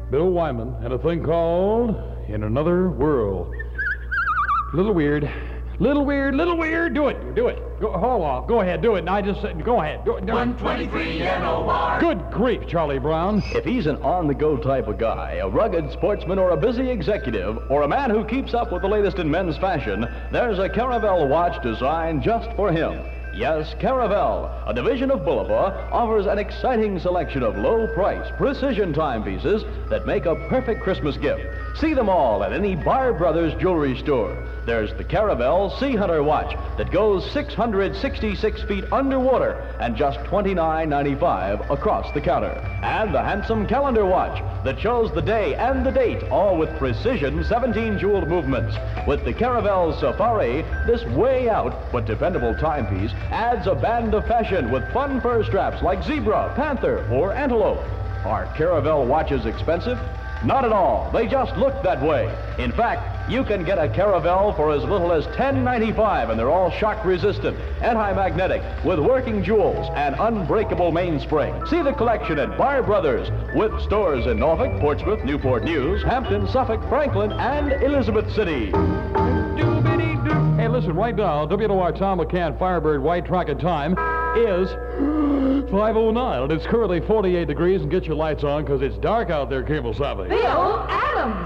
Bill Wyman, and a thing called In Another World. Little weird. Little weird. Do it. Go, hold on. Go ahead. Do it. And I just said, go ahead. Do it. 123 NOR. Good grief, Charlie Brown. If he's an on-the-go type of guy, a rugged sportsman, or a busy executive, or a man who keeps up with the latest in men's fashion, there's a Caravel watch designed just for him. Yes, Caravel, a division of Bulova, offers an exciting selection of low-price, precision timepieces that make a perfect Christmas gift. See them all at any Bar Brothers jewelry store. There's the Caravel Sea Hunter watch that goes 666 feet underwater and just $29.95 across the counter. And the handsome calendar watch that shows the day and the date, all with precision 17-jeweled movements. With the Caravel Safari, this way out but dependable timepiece adds a band of fashion with fun fur straps like zebra, panther, or antelope. Are Caravel watches expensive? Not at all. They just look that way. In fact, you can get a Caravel for as little as $10.95, and they're all shock resistant, anti-magnetic, with working jewels and unbreakable mainspring. See the collection at Bar Brothers, with stores in Norfolk, Portsmouth, Newport News, Hampton, Suffolk, Franklin, and Elizabeth City. Hey, listen, right now, WNOR Tom McCann Firebird White Track and time is 5:09, and it's currently 48 degrees, and get your lights on, because it's dark out there, Cable Savvy. Bill Adams.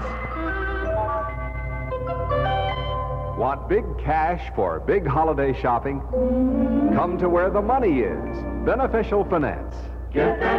Want big cash for big holiday shopping? Come to where the money is. Beneficial Finance. Get that